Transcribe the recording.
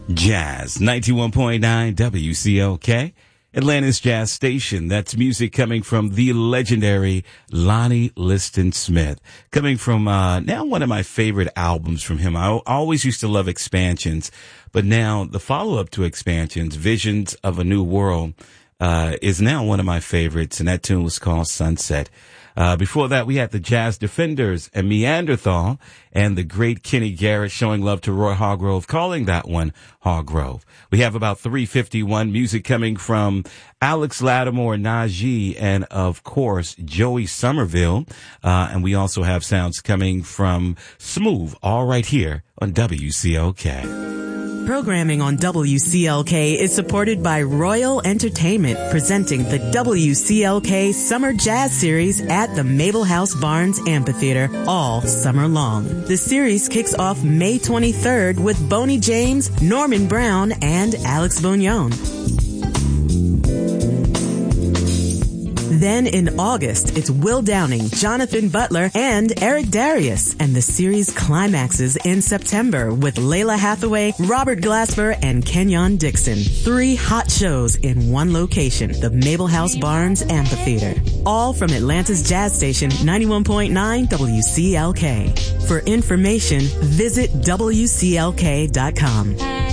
Jazz 91.9 WCLK, Atlanta's Jazz Station. That's music coming from the legendary Lonnie Liston Smith. Coming from now one of my favorite albums from him. I always used to love Expansions, but now the follow-up to Expansions, Visions of a New World, is now one of my favorites, and that tune was called Sunset. Before that, we had the Jazz Defenders and Meanderthal, and the great Kenny Garrett showing love to Roy Hargrove, calling that one Hargrove. We have about 3:51 music coming from Alex Lattimore, Najee, and of course, Joey Somerville. And we also have sounds coming from Smooth, all right here on WCLK. Programming on WCLK is supported by Royal Entertainment, presenting the WCLK Summer Jazz Series at the Mabel House Barnes Amphitheater all summer long. The series kicks off May 23rd with Boney James, Norman Brown, and Alex Bognon. Then in August, it's Will Downing, Jonathan Butler, and Eric Darius. And the series climaxes in September with Layla Hathaway, Robert Glasper, and Kenyon Dixon. 3 hot shows in one location, the Mabel House Barnes Amphitheater. All from Atlanta's Jazz Station, 91.9 WCLK. For information, visit WCLK.com.